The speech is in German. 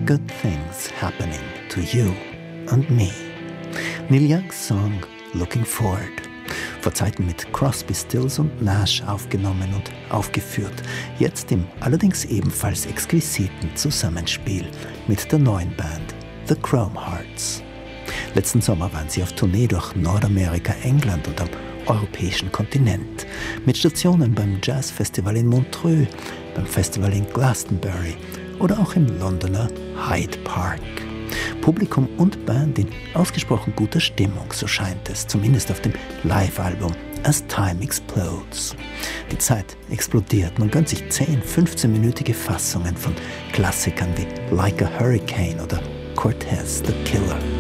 Good Things Happening to You and Me. Neil Youngs Song Looking Forward. Vor Zeiten mit Crosby, Stills und Nash aufgenommen und aufgeführt. Jetzt im allerdings ebenfalls exquisiten Zusammenspiel mit der neuen Band The Chrome Hearts. Letzten Sommer waren sie auf Tournee durch Nordamerika, England und am europäischen Kontinent. Mit Stationen beim Jazzfestival in Montreux, beim Festival in Glastonbury oder auch im Londoner Hyde Park. Publikum und Band in ausgesprochen guter Stimmung, so scheint es, zumindest auf dem Live-Album As Time Explodes. Die Zeit explodiert, man gönnt sich 10-, 15-minütige Fassungen von Klassikern wie Like a Hurricane oder Cortez the Killer.